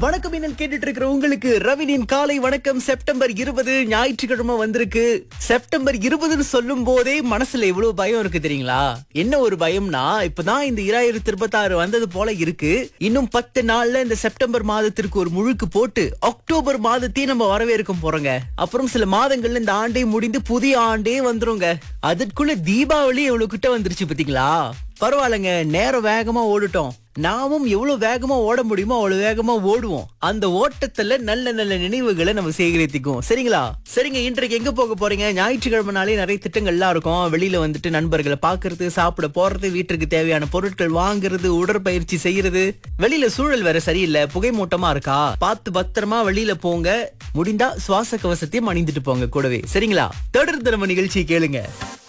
வணக்கம் இன்னும் கேட்டுட்டு இருக்கிற உங்களுக்கு ரவினின் காலை வணக்கம். செப்டம்பர் 20 ஞாயிற்றுக்கிழமை வந்திருக்கு. செப்டம்பர் 20ன்னு சொல்லும் போதே மனசுல எவ்வளவு பயம் இருக்கு தெரியுங்களா? என்ன ஒரு பயம்னா, இப்பதான் இந்த 2026 வந்தது போல இருக்கு. இன்னும் 10 நாள்ல இந்த செப்டம்பர் மாதத்திற்கு ஒரு முழுக்கு போட்டு அக்டோபர் மாதத்தையும் நம்ம வரவேற்க போறோங்க. அப்புறம் சில மாதங்கள்ல இந்த ஆண்டே முடிந்து புதிய ஆண்டே வந்துருங்க. அதற்குள்ள தீபாவளி எவ்வளவு கிட்ட வந்துருச்சு பாத்தீங்களா? பரவாயில்லைங்க, நேரம் வேகமா ஓடிட்டோம். நாமும் எவ்வளவு வேகமா ஓட முடியுமோ அவ்வளவு வேகமா ஓடுவோம். அந்த ஓட்டத்துல நல்ல நல்ல நினைவுகளை நம்ம சேகரித்துக்குவோம். சரிங்களா? சரிங்க, இன்றைக்கு எங்க போக போறீங்க? ஞாயிற்றுக்கிழமைனாலே நிறைய திட்டங்கள்லாம் இருக்கும். வெளியில வந்துட்டு நண்பர்களை பாக்குறது, சாப்பிட போறது, வீட்டுக்கு தேவையான பொருட்கள் வாங்குறது, உடற்பயிற்சி செய்யறது. வெளியில சூழல் வேற சரியில்லை, புகை மூட்டமா இருக்கா? பார்த்து பத்திரமா வெளியில போங்க. முடிந்தா சுவாச கவசத்தையும் அணிந்துட்டு போங்க கூடவே. சரிங்களா? தொடர்ந்து நம்ம நிகழ்ச்சியை கேளுங்க.